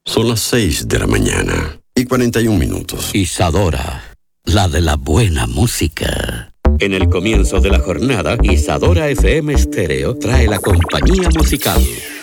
Son las 6 de la mañana y 41 minutos. Isadora, la de la buena música. En el comienzo de la jornada, Isadora FM Stereo trae la compañía musical.